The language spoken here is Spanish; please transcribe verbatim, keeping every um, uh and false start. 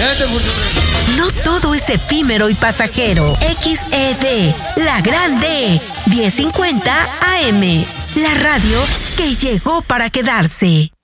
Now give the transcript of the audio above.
No todo es efímero y pasajero. X E D, la grande, diez cincuenta A M. La radio que llegó para quedarse.